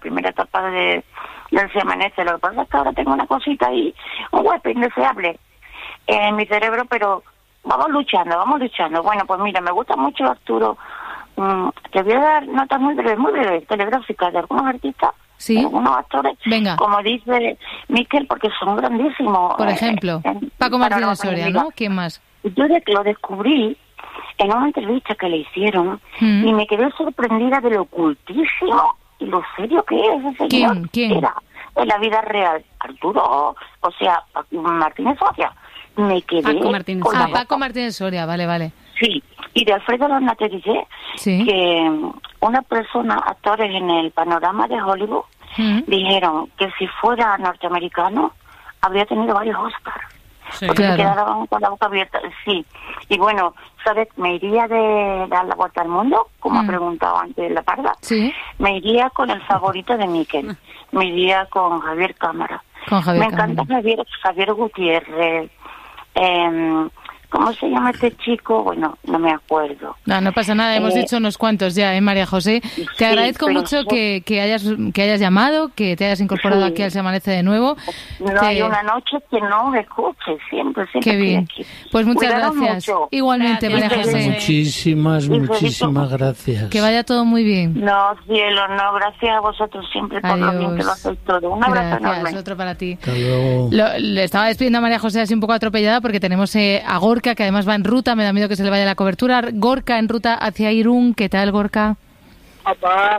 primera etapa del Se Amanece. Lo que pasa es que ahora tengo una cosita ahí, un hueco indeseable en mi cerebro, pero vamos luchando. Bueno, pues mira, me gusta mucho Arturo. Te voy a dar notas muy breves, telegráficas de algunos artistas, ¿sí? De algunos actores. Venga. Como dice Miquel, porque son grandísimos. Por ejemplo, Paco Martínez Soria, ¿no? ¿Quién más? Yo lo descubrí en una entrevista que le hicieron y me quedé sorprendida de lo ocultísimo y lo serio que es ese señor. ¿Quién? Era en la vida real. Arturo, o sea, Martínez Soria. Me quedé Paco Martínez Soria, vale. Sí, y de Alfredo Lorna-Terissé, sí, que una persona, actores en el panorama de Hollywood, dijeron que si fuera norteamericano habría tenido varios Oscars. Sí, porque claro. se quedaban con la boca abierta. Sí, y bueno, ¿sabes? Me iría de dar la vuelta al mundo, como ha preguntado antes la Parda. Sí. Me iría con el favorito de Miquel. Me iría con Javier Cámara. Me encanta Javier Gutiérrez. ¿Cómo se llama este chico? Bueno, no me acuerdo. No pasa nada, hemos dicho unos cuantos ya, María José. Te agradezco mucho que hayas llamado, que te hayas incorporado aquí al Se Amanece de nuevo. No hay una noche que no me escuche, siempre. Qué bien. Pues muchas Cuidaros gracias. mucho. Igualmente, Gracias, María José. Muchísimas gracias. Que vaya todo muy bien. No, cielo, no, gracias a vosotros siempre por lo bien que lo hacéis todo. Un abrazo enorme. Otro para ti. Hasta luego. Le estaba despidiendo a María José así un poco atropellada porque tenemos a Gorka, que además va en ruta, me da miedo que se le vaya la cobertura. Gorka en ruta hacia Irún. ¿Qué tal, Gorka? Papá.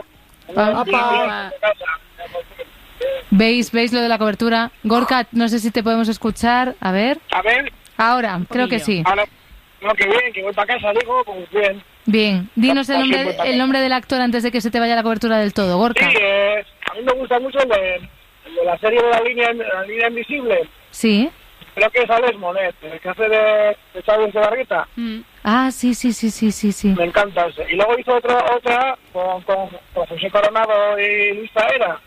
¿Veis lo de la cobertura? Gorka, no sé si te podemos escuchar. A ver. Ahora, creo que sí. Ahora, no, que bien, que voy para casa, digo, pues bien. Bien. Dinos el nombre del actor antes de que se te vaya la cobertura del todo, Gorka. Sí, a mí me gusta mucho el de la serie de la línea invisible. Sí. Creo que es Alex Monet, el que hace de Chávez de Barrita. Ah, sí. Me encanta ese. Y luego hizo otra con José Coronado y Luis Taera.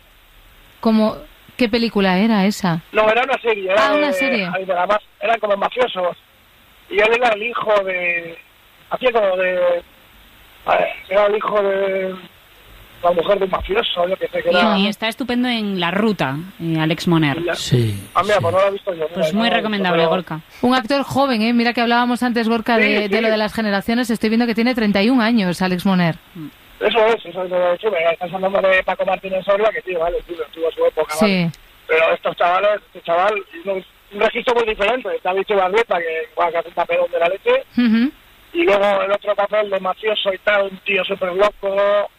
¿Qué película era esa? No, era una serie. Una serie. Eran como mafiosos. Y él era el hijo de... Hacía como de... Era el hijo de... La mujer de un mafioso, yo que sé que era... Y está estupendo en La Ruta, Alex Moner. Sí. Mira, pues no lo he visto yo. Pues muy recomendable, Gorka. Un actor joven, ¿eh? Mira que hablábamos antes, Gorka, de lo de las generaciones. Estoy viendo que tiene 31 años, Alex Moner. Eso es, estás hablando de Paco Martínez Soria, que sí, vale, tuvo su época, sí. Vale. Pero estos chavales, este chaval, un registro muy diferente. David Barrieta, que hace un papelón de la leche, y luego el otro papel de mafioso y tal, un tío súper loco,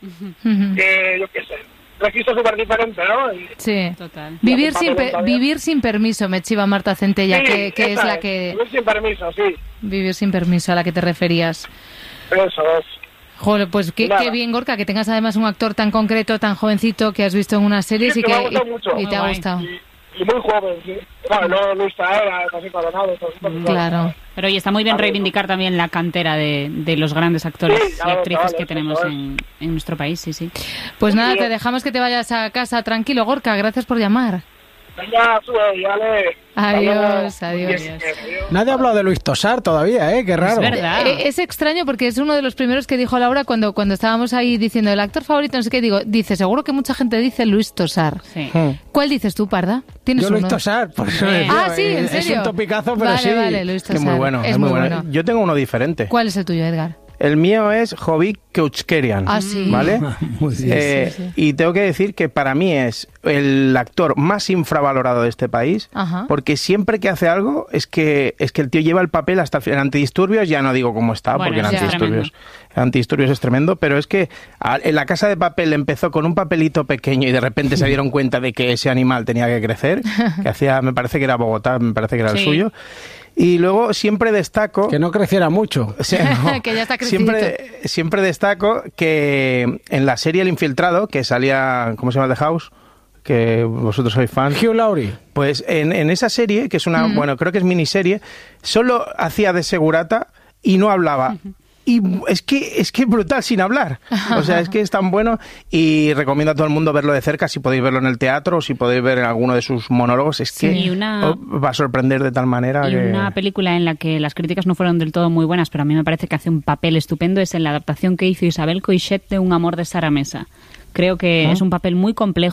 que yo qué sé, registro súper diferente, ¿no? Sí, total. Vivir sin permiso, me chiva Marta Centella, sí, que es la que... Vivir sin permiso, sí. Vivir sin permiso, a la que te referías. Eso es. Joder, pues qué bien, Gorka, que tengas además un actor tan concreto, tan jovencito, que has visto en unas series y te ha gustado. Y muy joven, sí. Bueno, luego Luis Taera, José Coronado, claro. Pero oye, está muy bien reivindicar también la cantera de los grandes actores y actrices que tenemos en nuestro país, sí. Pues nada, te dejamos que te vayas a casa tranquilo, Gorka, gracias por llamar. Venga, sube, dale. Adiós. Nadie ha hablado de Luis Tosar todavía, ¿eh? Qué raro. Es verdad. Es extraño porque es uno de los primeros que dijo Laura cuando estábamos ahí diciendo el actor favorito, no sé qué, dice, seguro que mucha gente dice Luis Tosar. Sí. ¿Cuál dices tú, Parda? ¿Tienes Yo uno? Luis Tosar, por eso sí, ¿en serio? Es un topicazo, pero Vale, Luis Tosar. Es muy bueno, es muy bueno. Yo tengo uno diferente. ¿Cuál es el tuyo, Edgar? El mío es Jovic Keuchkerian, sí. ¿vale? Muy bien. Sí. Y tengo que decir que para mí es el actor más infravalorado de este país, porque siempre que hace algo es que el tío lleva el papel hasta el final. Antidisturbios ya no digo cómo está, porque en Antidisturbios es tremendo, pero es que en La Casa de Papel empezó con un papelito pequeño y de repente se dieron cuenta de que ese animal tenía que crecer, que hacía, me parece que era Bogotá, me parece que era el suyo. Y luego siempre destaco... Que no creciera mucho. O sea, no, que ya está crecidito. Siempre destaco que en la serie El Infiltrado, que salía... ¿Cómo se llama? The House, que vosotros sois fan. Hugh Laurie. Pues en esa serie, que es una... Bueno, creo que es miniserie, solo hacía de segurata y no hablaba. Y es que brutal sin hablar. O sea, es que es tan bueno y recomiendo a todo el mundo verlo de cerca, si podéis verlo en el teatro o si podéis ver en alguno de sus monólogos. Es que va a sorprender de tal manera. Y una película en la que las críticas no fueron del todo muy buenas, pero a mí me parece que hace un papel estupendo, es en la adaptación que hizo Isabel Coixet de Un amor de Sara Mesa. Creo que es un papel muy complejo.